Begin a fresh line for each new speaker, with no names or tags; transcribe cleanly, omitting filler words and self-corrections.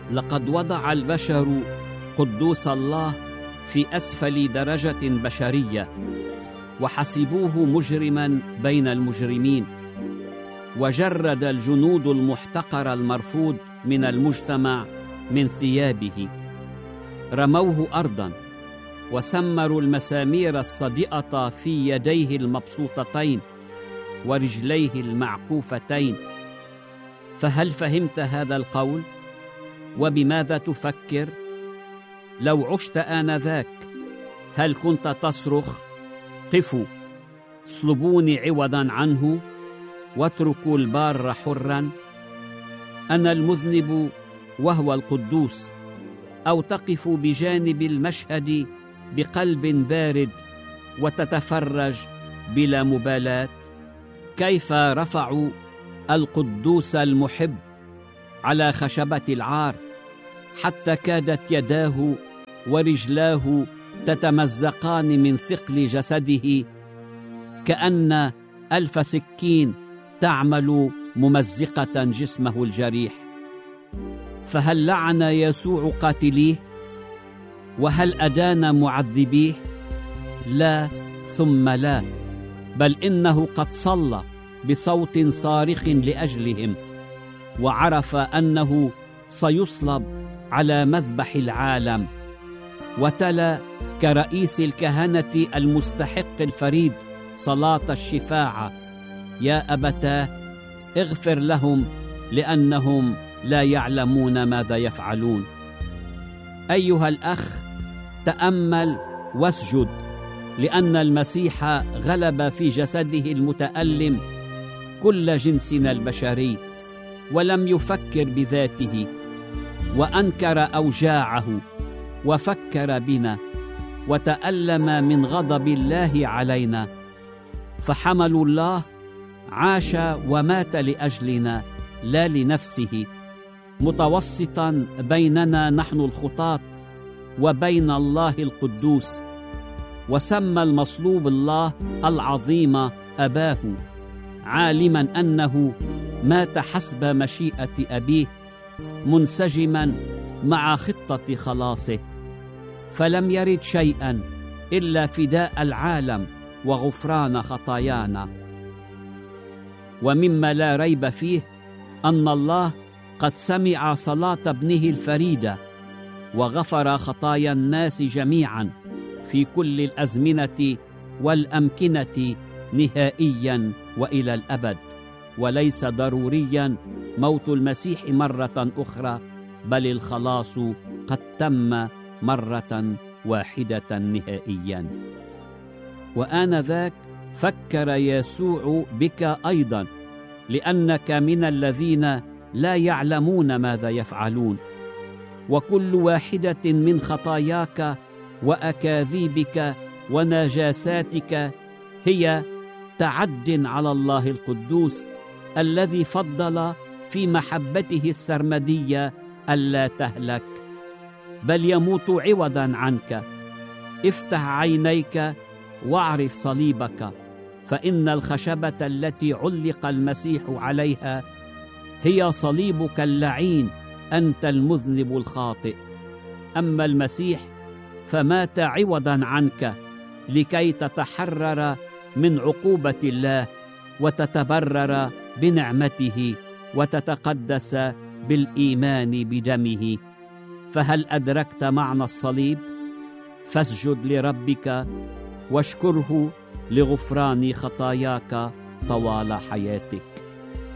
لقد وضع البشر قدوس الله في أسفل درجة بشرية، وحسبوه مجرما بين المجرمين، وجرد الجنود المحتقر المرفوض من المجتمع من ثيابه، رموه أرضا وسمروا المسامير الصدئة في يديه المبسوطتين ورجليه المعقوفتين. فهل فهمت هذا القول؟ وبماذا تفكر؟ لو عشت آنذاك هل كنت تصرخ: قفوا، اصلبوني عوضا عنه، واتركوا البار حرا؟ أنا المذنب وهو القدوس. أو تقف بجانب المشهد بقلب بارد وتتفرج بلا مبالاة؟ كيف رفعوا القدوس المحب على خشبة العار حتى كادت يداه ورجلاه تتمزقان من ثقل جسده، كأن 1000 سكين تعمل ممزقة جسمه الجريح. فهل لعن يسوع قاتليه؟ وهل أدان معذبيه؟ لا ثم لا، بل إنه قد صلى بصوت صارخ لأجلهم، وعرف أنه سيصلب على مذبح العالم، وتلا كرئيس الكهنة المستحق الفريد صلاة الشفاعة: يا أبتاه اغفر لهم لأنهم لا يعلمون ماذا يفعلون. أيها الأخ، تأمل واسجد، لأن المسيح غلب في جسده المتألم كل جنسنا البشري، ولم يفكر بذاته، وأنكر أوجاعه وفكر بنا، وتألم من غضب الله علينا. فحمل الله عاش ومات لأجلنا لا لنفسه، متوسطا بيننا نحن الخطاة وبين الله القدوس. وسمى المصلوب الله العظيم أباه، عالما أنه مات حسب مشيئة أبيه، منسجما مع خطة خلاصه. فلم يرد شيئا إلا فداء العالم وغفران خطايانا. ومما لا ريب فيه أن الله قد سمع صلاة ابنه الفريدة، وغفر خطايا الناس جميعا في كل الأزمنة والأمكنة نهائيا وإلى الأبد. وليس ضروريا موت المسيح مرة أخرى، بل الخلاص قد تم مرة واحدة نهائيا. وآنذاك فكر يسوع بك أيضا، لأنك من الذين لا يعلمون ماذا يفعلون. وكل واحدة من خطاياك وأكاذيبك ونجاساتك هي تعد على الله القدوس، الذي فضل في محبته السرمدية ألا تهلك بل يموت عوضا عنك. افتح عينيك واعرف صليبك، فإن الخشبة التي علق المسيح عليها هي صليبك اللعين، أنت المذنب الخاطئ. أما المسيح فمات عوضا عنك لكي تتحرر من عقوبة الله وتتبرر بنعمته وتتقدس بالإيمان بدمه. فهل أدركت معنى الصليب؟ فاسجد لربك واشكره لغفران خطاياك طوال حياتك.